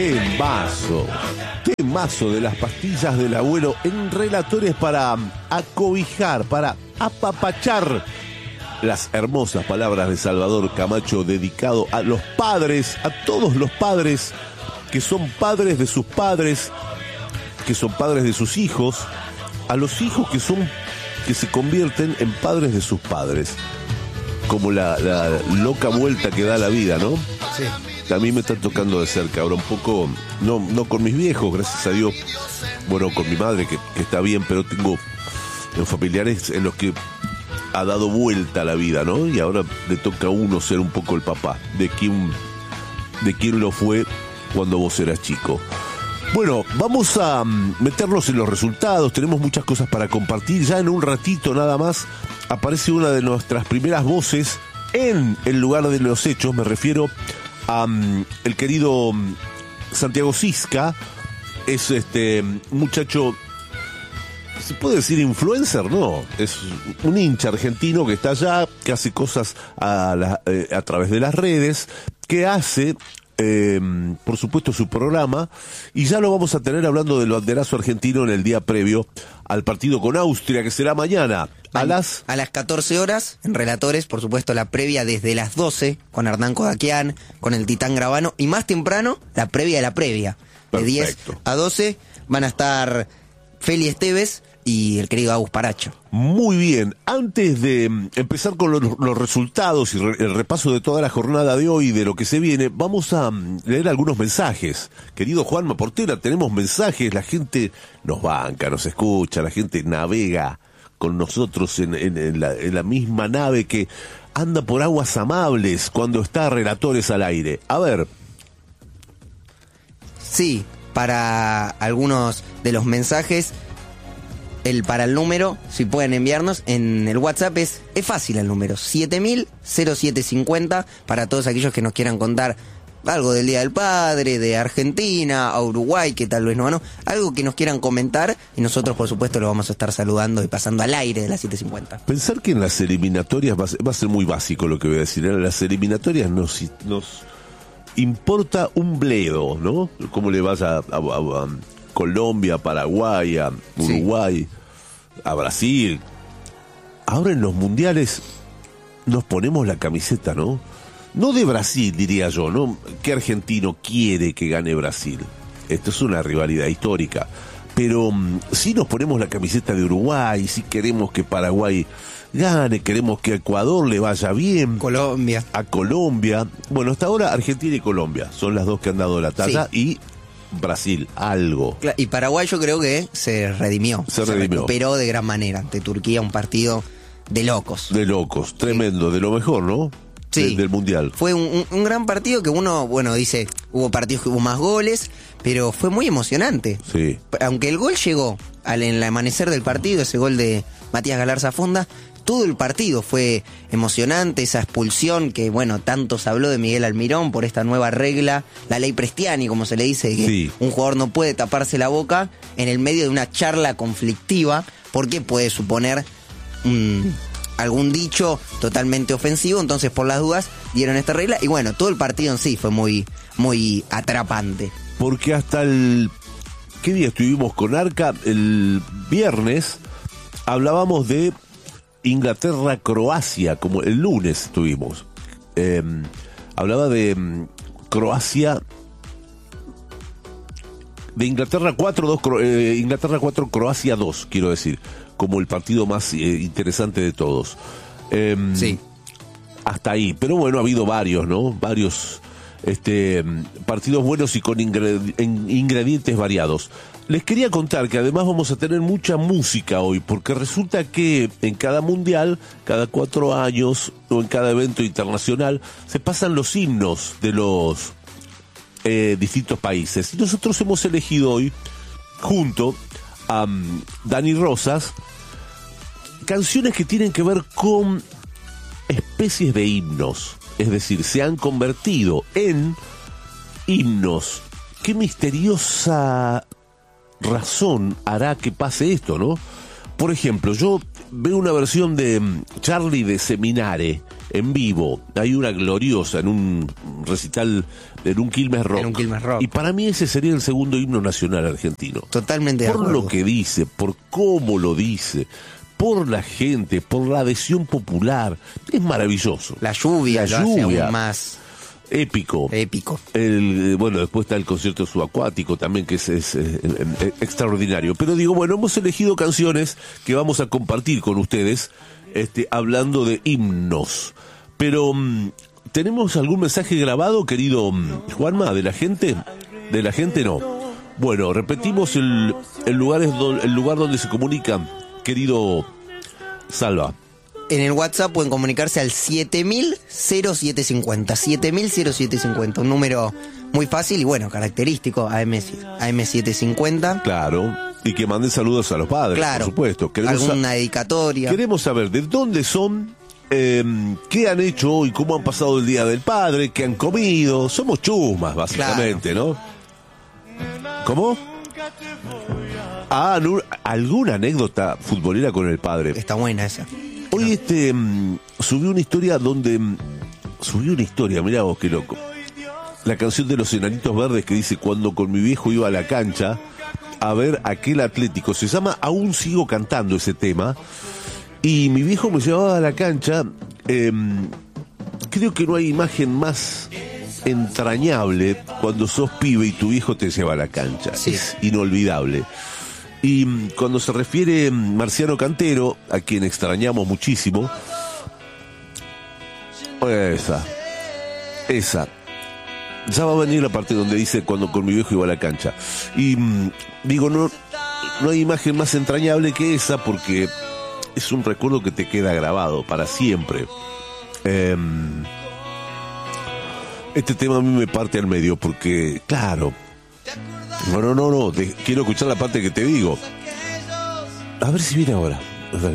Temazo de las pastillas del abuelo en relatores para acobijar, para apapachar las hermosas palabras de Salvador Camacho, dedicado a los padres, a todos los padres que son padres de sus padres, que son padres de sus hijos, a los hijos que se convierten en padres de sus padres, como la loca vuelta que da la vida, ¿no? Sí. A mí me está tocando de cerca ahora un poco, no con mis viejos, gracias a Dios, bueno, con mi madre que está bien, pero tengo familiares en los que ha dado vuelta la vida, ¿no? Y ahora le toca a uno ser un poco el papá de quién lo fue cuando vos eras chico. Bueno, vamos a meternos en los resultados, tenemos muchas cosas para compartir. Ya en un ratito nada más aparece una de nuestras primeras voces en el lugar de los hechos. Me refiero a el querido Santiago Sisca. Es muchacho, ¿se puede decir influencer? No, es un hincha argentino que está allá, que hace cosas a través de las redes, que hace por supuesto su programa, y ya lo vamos a tener hablando del banderazo argentino en el día previo al partido con Austria, que será mañana a las 14 horas, en relatores, por supuesto la previa desde las 12, con Hernán Kodakian, con el Titán Gravano, y más temprano, la previa de la previa. De 10 a 12 van a estar Feli Esteves y el querido Agus Paracho. Muy bien, antes de empezar con los resultados y el repaso de toda la jornada de hoy, de lo que se viene, vamos a leer algunos mensajes. Querido Juanma Portera, tenemos mensajes, la gente nos banca, nos escucha, la gente navega con nosotros en la misma nave que anda por aguas amables cuando está Relatores al aire. A ver. Sí, para algunos de los mensajes, para el número, si pueden enviarnos, en el WhatsApp es fácil el número, 7000-0750, para todos aquellos que nos quieran contar algo del Día del Padre, de Argentina, a Uruguay, que tal vez no, algo que nos quieran comentar, y nosotros por supuesto lo vamos a estar saludando y pasando al aire de las 7:50. Pensar que en las eliminatorias, va a ser muy básico lo que voy a decir, en las eliminatorias nos importa un bledo, ¿no? Cómo le vas a Colombia, Paraguay, a Uruguay, sí, a Brasil. Ahora en los mundiales nos ponemos la camiseta, ¿no? No de Brasil, diría yo, ¿no? ¿Qué argentino quiere que gane Brasil? Esto es una rivalidad histórica. Pero sí nos ponemos la camiseta de Uruguay, sí queremos que Paraguay gane, queremos que a Ecuador le vaya bien. Colombia. A Colombia. Bueno, hasta ahora Argentina y Colombia son las dos que han dado la talla, sí. Y Brasil, algo. Y Paraguay yo creo que se redimió. Se recuperó de gran manera ante Turquía, un partido de locos. De locos, tremendo, sí. De lo mejor, ¿no? Sí. Del Mundial. Fue un gran partido que uno, dice, hubo partidos que hubo más goles, pero fue muy emocionante. Sí. Aunque el gol llegó en el amanecer del partido, ese gol de Matías Galarza Fonda, todo el partido fue emocionante, esa expulsión que, tanto se habló de Miguel Almirón por esta nueva regla, la ley Prestiani, como se le dice, que sí, un jugador no puede taparse la boca en el medio de una charla conflictiva, porque puede suponer algún dicho totalmente ofensivo, entonces por las dudas dieron esta regla, y todo el partido en sí fue muy, muy atrapante. Porque hasta ¿qué día estuvimos con Arca? El viernes hablábamos de Inglaterra-Croacia, como el lunes estuvimos. Hablaba de Croacia, de Inglaterra 4-2, Inglaterra 4, Croacia 2, quiero decir, como el partido más interesante de todos. Sí. Hasta ahí, pero ha habido varios, ¿no? Varios partidos buenos y con ingredientes variados. Les quería contar que además vamos a tener mucha música hoy, porque resulta que en cada mundial, cada 4 años, o en cada evento internacional, se pasan los himnos de los distintos países. Y nosotros hemos elegido hoy, junto a Dani Rosas, canciones que tienen que ver con especies de himnos. Es decir, se han convertido en himnos. Qué misteriosa razón hará que pase esto, ¿no? Por ejemplo, yo veo una versión de Charlie de Seminare, en vivo. Hay una gloriosa en un recital, en un Quilmes Rock. En un Quilmes Rock. Y para mí ese sería el segundo himno nacional argentino. Totalmente de acuerdo. Por lo que dice, por cómo lo dice, por la gente, por la adhesión popular. Es maravilloso. La lluvia hace aún más épico. Bueno, después está el concierto subacuático también, que es extraordinario. Pero digo, bueno, hemos elegido canciones que vamos a compartir con ustedes, hablando de himnos. Pero, ¿tenemos algún mensaje grabado, querido Juanma, de la gente? ¿De la gente no? Bueno, repetimos el lugar donde se comunican, querido Salva. En el WhatsApp pueden comunicarse al 7000-0750. 7000-0750. Un número muy fácil y bueno, característico, AM750. Claro. Y que manden saludos a los padres, claro, por supuesto. Alguna dedicatoria. Queremos saber de dónde son, qué han hecho hoy, cómo han pasado el Día del Padre, qué han comido. Somos chumas, básicamente, claro, ¿no? ¿Cómo? ¿Alguna anécdota futbolera con el padre? Está buena esa. Hoy subí una historia, mirá vos qué loco. La canción de los Enanitos Verdes que dice: cuando con mi viejo iba a la cancha a ver aquel Atlético. Se llama Aún sigo cantando ese tema. Y mi viejo me llevaba a la cancha. Creo que no hay imagen más entrañable cuando sos pibe y tu viejo te lleva a la cancha. Sí. Es inolvidable. Y cuando se refiere Marciano Cantero, a quien extrañamos muchísimo, esa. Ya va a venir la parte donde dice: cuando con mi viejo iba a la cancha. Y digo, no hay imagen más entrañable que esa, porque es un recuerdo que te queda grabado para siempre. Este tema a mí me parte al medio porque, claro, no, quiero escuchar la parte que te digo. A ver si viene ahora. Dale.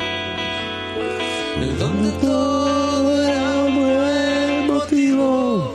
Donde todo era un buen motivo